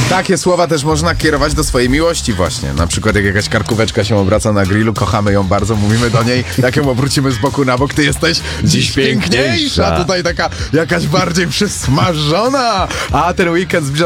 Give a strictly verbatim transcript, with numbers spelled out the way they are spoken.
Takie słowa też można kierować do swojej miłości właśnie. Na przykład jak jakaś karkóweczka się obraca na grillu, kochamy ją bardzo, mówimy do niej, jak ją obrócimy z boku na bok, ty jesteś dziś piękniejsza. Tutaj taka jakaś bardziej przysmażona. A ten weekend zbliża